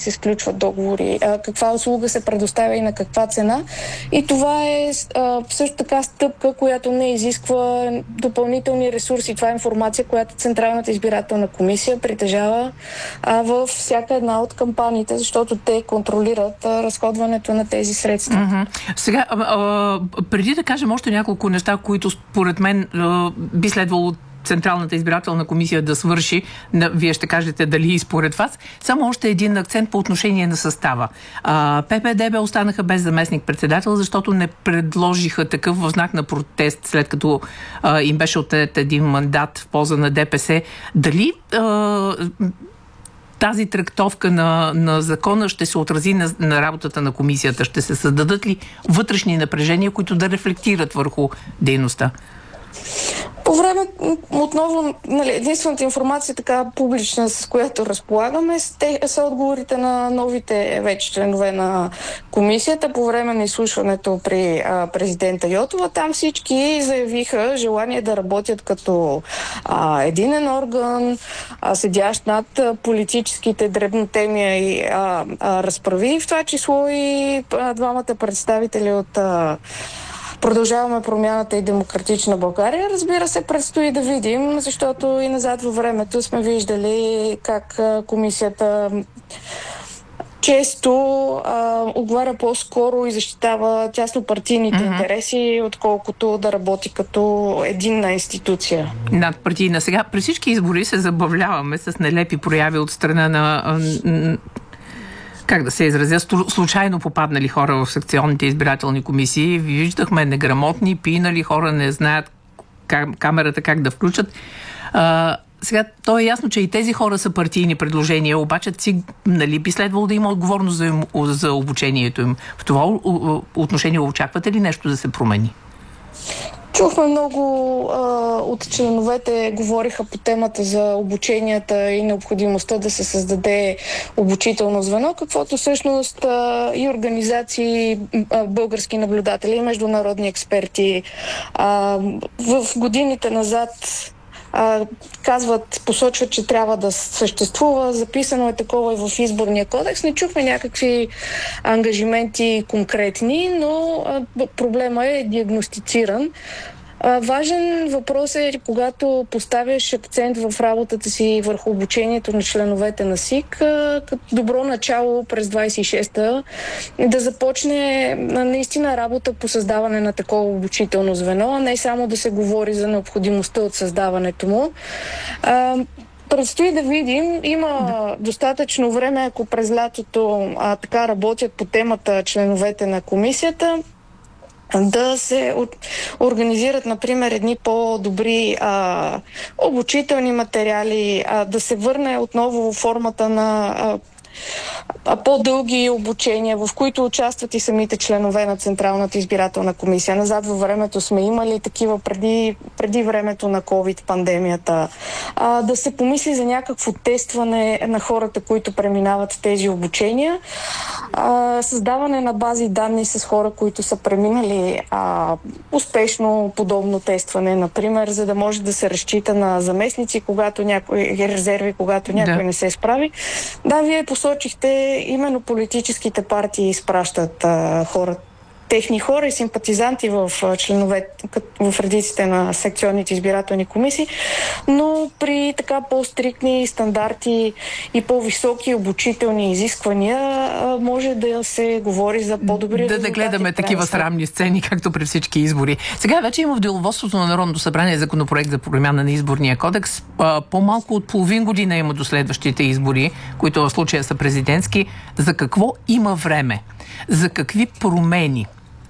се сключват договори, каква услуга се предоставя и на каква цена. И това е също така стъпка, която не изисква допълнителни ресурси. Това е информация, която Централната избирателна комисия притежава във всяка една от кампаниите, защото те контролират разходването на тези средства. Сега, преди да кажем още няколко неща, които според мен би следвало Централната избирателна комисия да свърши, вие ще кажете дали и според вас, само още един акцент по отношение на състава. ППДБ останаха без заместник-председател, защото не предложиха такъв в знак на протест, след като им беше отнет един мандат в полза на ДПС. Дали тази трактовка на закона ще се отрази на работата на комисията? Ще се създадат ли вътрешни напрежения, които да рефлектират върху дейността? По време, отново, единствената информация, така публична, с която разполагаме, са отговорите на новите вече членове на комисията по време на изслушването при президента Йотова. Там всички заявиха желание да работят като единен орган, седящ над политическите дребнотемия и разправи, в това число и двамата представители от Продължаваме промяната и Демократична България. Разбира се, предстои да видим, защото и назад във времето сме виждали как комисията често отговаря по-скоро и защитава тясно партийните интереси, отколкото да работи като единна институция. Надпартийна. Сега при всички избори се забавляваме с нелепи прояви от страна на как да се изразя, случайно попаднали хора в секционните избирателни комисии. Виждахме неграмотни, пинали хора, не знаят камерата как да включат. Сега, то е ясно, че и тези хора са партийни предложения, обаче би следвало да има отговорност за обучението им. В това отношение очаквате ли нещо да се промени? Чухме много от членовете, говориха по темата за обученията и необходимостта да се създаде обучително звено, каквото всъщност и организации, български наблюдатели и международни експерти в годините назад посочват, че трябва да съществува. Записано е такова и в изборния кодекс. Не чухме някакви ангажименти конкретни, но проблема е диагностициран. Важен въпрос е, когато поставяш акцент в работата си върху обучението на членовете на СИК, като добро начало през 26-та да започне наистина работа по създаване на такова обучително звено, а не само да се говори за необходимостта от създаването му. Предстои да видим. Има достатъчно време, ако през лятото така работят по темата членовете на комисията, да се организират, например, едни по-добри обучителни материали, да се върне отново формата на по-дълги обучения, в които участват и самите членове на Централната избирателна комисия. Назад във времето сме имали такива преди времето на COVID-пандемията. Да се помисли за някакво тестване на хората, които преминават тези обучения. Създаване на бази данни с хора, които са преминали успешно подобно тестване, например, за да може да се разчита на заместници, когато резерви, когато някой не се справи. Да, вие посочихте, именно политическите партии изпращат техни хора и симпатизанти в в редиците на секционните избирателни комисии, но при така по-стриктни стандарти и по-високи обучителни изисквания може да се говори за по-добри резултати. Да гледаме такива срамни сцени, както при всички избори. Сега вече има в деловодството на Народното събрание законопроект за промяна на изборния кодекс. По-малко от половин година има до следващите избори, които в случая са президентски. За какво има време? За какви промени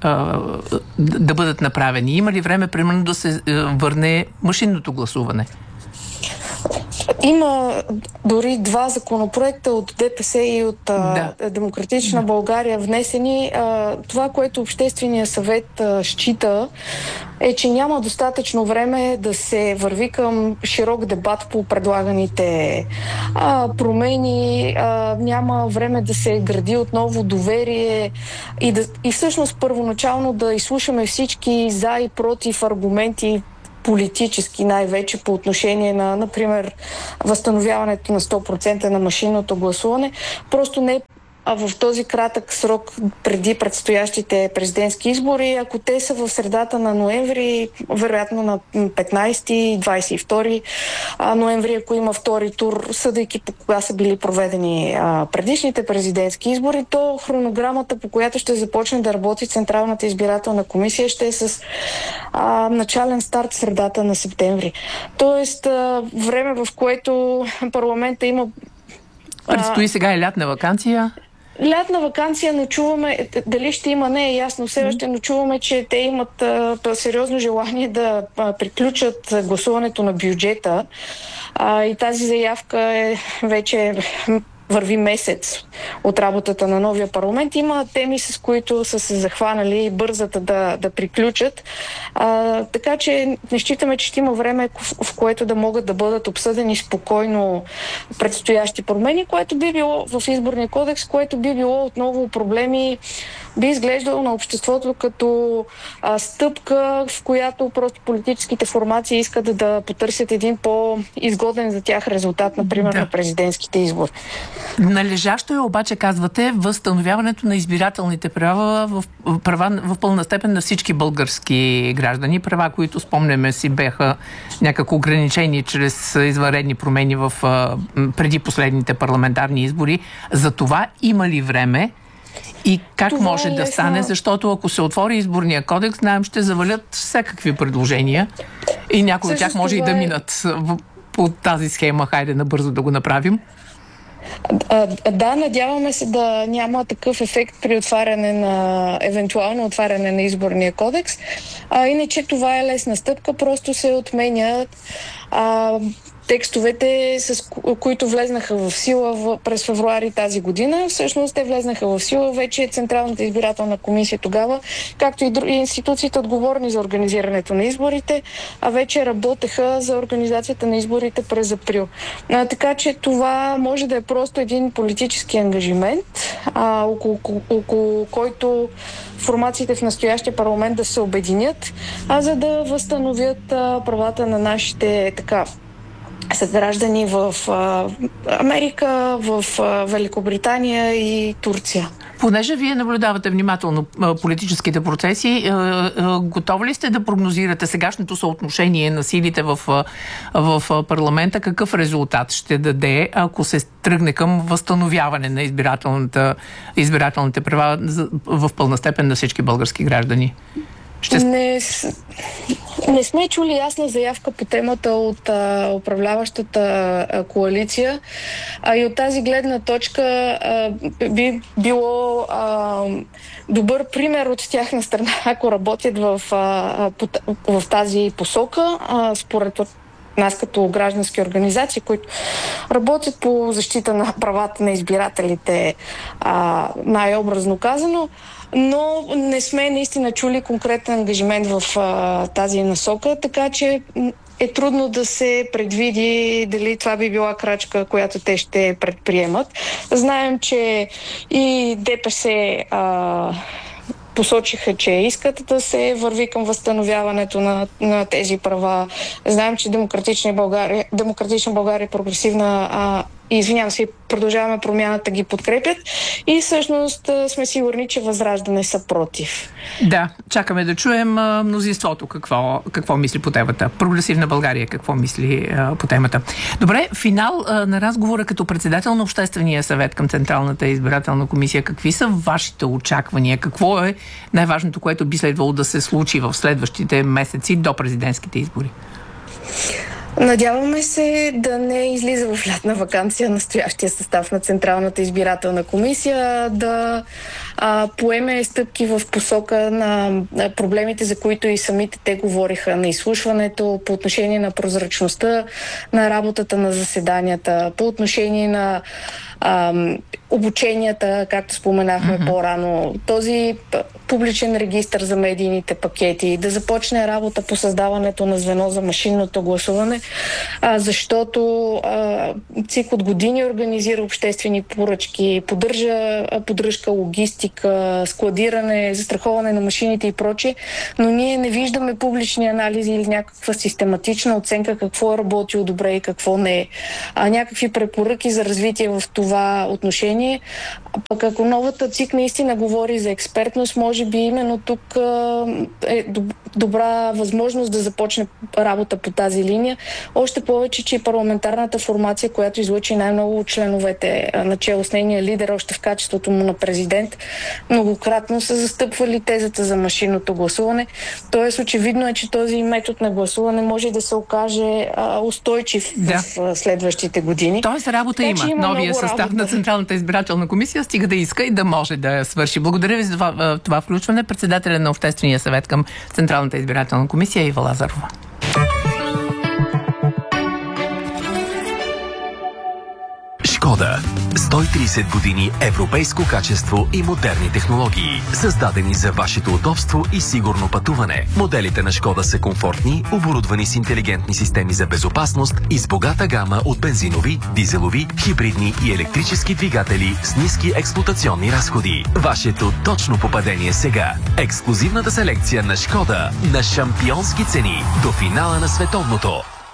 да бъдат направени? Има ли време, примерно, да се върне машинното гласуване? Има дори два законопроекта от ДПС и от Демократична България внесени. Това, което Общественият съвет счита, е, че няма достатъчно време да се върви към широк дебат по предлаганите промени, няма време да се гради отново доверие и всъщност първоначално да изслушаме всички за и против аргументи политически, най-вече по отношение на, например, възстановяването на 100% на машинното гласуване. Просто не в този кратък срок преди предстоящите президентски избори, ако те са в средата на ноември, вероятно на 15 и 22 ноември, ако има втори тур, съдейки по кога са били проведени предишните президентски избори, то хронограмата, по която ще започне да работи Централната избирателна комисия, ще е с начален старт в средата на септември. Тоест, време, в което парламента има... Предстои сега и лятна ваканция. Лятна ваканция, но чуваме, дали ще има, не е ясно все още, но чуваме, че те имат сериозно желание да приключат гласуването на бюджета. И тази заявка вече върви месец от работата на новия парламент. Има теми, с които са се захванали и бързат да приключат. Така че не считаме, че ще има време, в което да могат да бъдат обсъдени спокойно предстоящи промени, което би било в изборния кодекс, което би било отново проблеми, би изглеждало на обществото като стъпка, в която просто политическите формации искат да потърсят един по-изгоден за тях резултат, например, на президентските избори. Належащо е обаче, казвате, възстановяването на избирателните права в пълна степен на всички български граждани. Права, които, спомняме си, бяха някак ограничени чрез извънредни промени преди последните парламентарни избори. За това има ли време и как това може да стане? Защото ако се отвори изборния кодекс, знаем, ще завалят всякакви предложения и някои от тях може и да минат по тази схема. Хайде набързо да го направим. Да, надяваме се да няма такъв ефект при евентуално отваряне на изборния кодекс. Иначе това е лесна стъпка, просто се отменят текстовете, с които влезнаха в сила през февруари тази година. Всъщност те влезнаха в сила вече Централната избирателна комисия тогава, както и други институциите, отговорни за организирането на изборите, вече работеха за организацията на изборите през април. Така че това може да е просто един политически ангажимент, около който формациите в настоящия парламент да се обединят, за да възстановят правата на нашите съграждани в Америка, в Великобритания и Турция. Понеже вие наблюдавате внимателно политическите процеси, готови ли сте да прогнозирате сегашното съотношение на силите в парламента? Какъв резултат ще даде, ако се тръгне към възстановяване на избирателните права в пълна степен на всички български граждани? Не сме чули ясна заявка по темата от управляващата коалиция, и от тази гледна точка би било добър пример от тяхна страна, ако работят в тази посока, според нас като граждански организации, които работят по защита на правата на избирателите, най-образно казано, но не сме наистина чули конкретен ангажимент в тази насока, така че е трудно да се предвиди дали това би била крачка, която те ще предприемат. Знаем, че и ДПС посочиха, че искат да се върви към възстановяването на тези права. Знаем, че Демократична България, прогресивна Продължаваме промяната ги подкрепят и всъщност сме сигурни, че Възраждане са против. Да, чакаме да чуем мнозинството какво мисли по темата. Прогресивна България какво мисли по темата. Добре, финал на разговора като председател на Обществения съвет към Централната избирателна комисия. Какви са вашите очаквания? Какво е най-важното, което би следвало да се случи в следващите месеци до президентските избори? Надяваме се да не излиза в лятна ваканция настоящия състав на Централната избирателна комисия, да поеме стъпки в посока на проблемите, за които и самите те говориха на изслушването, по отношение на прозрачността на работата на заседанията, по отношение на обученията, както споменахме по-рано, този публичен регистър за медийните пакети, да започне работа по създаването на звено за машинното гласуване, защото ЦИК от години организира обществени поръчки, поддръжка, логистика, складиране, застраховане на машините и прочее, но ние не виждаме публични анализи или някаква систематична оценка какво е работило добре и какво не е. Някакви препоръки за развитие в това отношение. Пък ако новата ЦИК наистина говори за експертност, може би именно тук е добра възможност да започне работа по тази линия. Още повече, че парламентарната формация, която излъчи най-много от членовете, начело с нейния лидер, още в качеството му на президент, многократно са застъпвали тезата за машинното гласуване. Тоест, очевидно е, че този метод на гласуване може да се окаже устойчив в следващите години. Тоест, работа има. Новия състав на Централната избирателна комисия стига да иска и да може да я свърши. Благодаря ви за това включване. Председателя на Обществения съвет към Централната избирателна комисия Ива Лазарова. Шкода. 130 години европейско качество и модерни технологии, създадени за вашето удобство и сигурно пътуване. Моделите на Шкода са комфортни, оборудвани с интелигентни системи за безопасност и с богата гама от бензинови, дизелови, хибридни и електрически двигатели с ниски експлоатационни разходи. Вашето точно попадение сега. Ексклузивната селекция на Шкода на шампионски цени до финала на световното.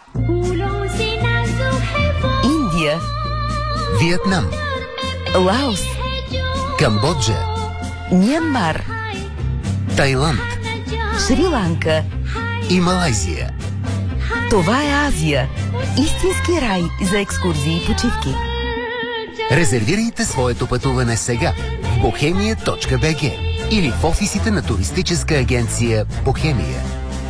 Индия, Виетнам, Лаос, Камбоджа, Мянмар, Тайланд, Шри-Ланка и Малайзия. Това е Азия. Истински рай за екскурзии и почивки. Резервирайте своето пътуване сега в bohemia.bg или в офисите на туристическа агенция Бохемия.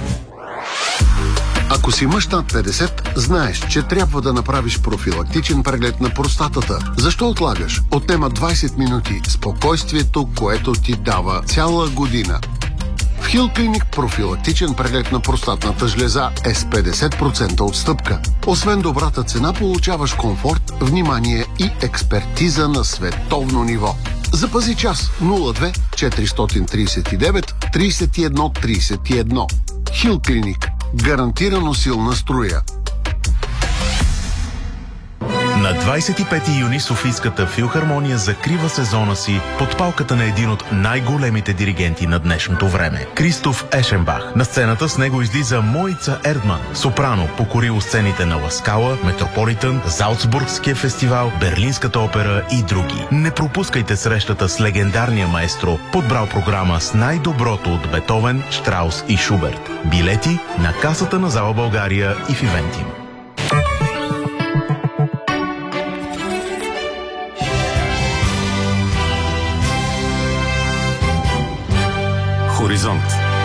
Ако си мъж над 50, знаеш, че трябва да направиш профилактичен преглед на простатата. Защо отлагаш? Отнема 20 минути спокойствието, което ти дава цяла година. В Хил Клиник профилактичен преглед на простатната жлеза е с 50% отстъпка. Освен добрата цена, получаваш комфорт, внимание и експертиза на световно ниво. Запази час 02 439 31 31. Хил Клиник. Гарантирано силна струя. На 25 юни Софийската филхармония закрива сезона си под палката на един от най-големите диригенти на днешното време – Кристоф Ешенбах. На сцената с него излиза Моица Ердман, сопрано, покорило сцените на Ла Скала, Метрополитън, Залцбургския фестивал, Берлинската опера и други. Не пропускайте срещата с легендарния маестро, подбрал програма с най-доброто от Бетовен, Штраус и Шуберт. Билети на касата на Зала България и в Ивентим. Хоризонт.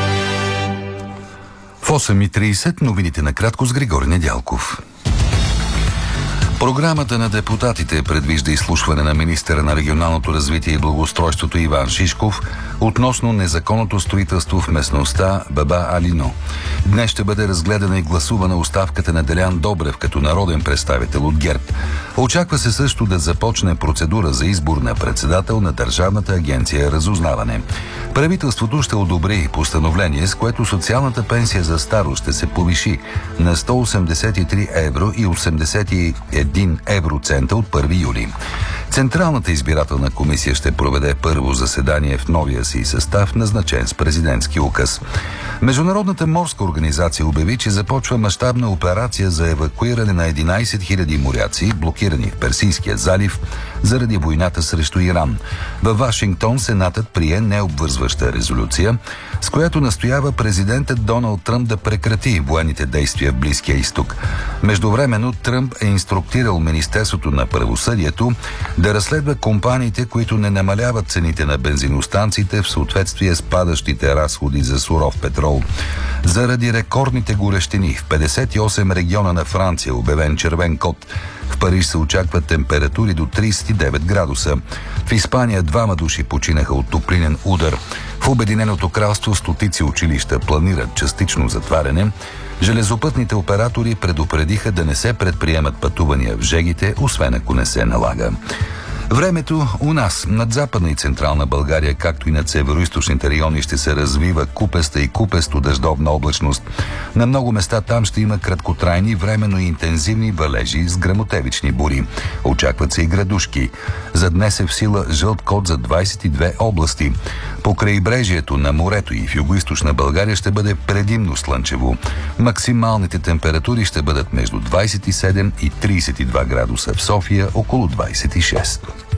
В 8:30 новините накратко с Григорий Недялков. Програмата на депутатите предвижда изслушване на министъра на регионалното развитие и благоустройството Иван Шишков относно незаконното строителство в местността Баба Алино. Днес ще бъде разгледана и гласувана оставката на Делян Добрев като народен представител от ГЕРБ. Очаква се също да започне процедура за избор на председател на Държавната агенция Разузнаване. Правителството ще одобри постановление, с което социалната пенсия за старост ще се повиши на 183 евро и 81 евроцента от 1 юли. Централната избирателна комисия ще проведе първо заседание в новия си състав, назначен с президентски указ. Международната морска организация обяви, че започва мащабна операция за евакуиране на 11 000 моряци, блокирани в Персийския залив заради войната срещу Иран. Във Вашингтон Сенатът прие необвързваща резолюция, с която настоява президентът Доналд Тръмп да прекрати военните действия в Близкия изток. Междувременно Тръмп е инструктирал Министерството на правосъдието да разследва компаниите, които не намаляват цените на бензиностанциите в съответствие с падащите разходи за суров петрол. Заради рекордните горещини в 58 региона на Франция, обявен червен код, в Париж се очакват температури до 39 градуса. В Испания 2 души починаха от топлинен удар. В Обединеното кралство стотици училища планират частично затваряне. Железопътните оператори предупредиха да не се предприемат пътувания в жегите, освен ако не се налага. Времето у нас, над Западна и Централна България, както и над североизточните райони, ще се развива купеста и купесто дъждовна облачност. На много места там ще има краткотрайни, временно и интензивни валежи с гръмотевични бури. Очакват се и градушки. За днес е в сила жълт код за 22 области. По крайбрежието на морето и в югоизточна България ще бъде предимно слънчево. Максималните температури ще бъдат между 27 и 32 градуса, в София около 26.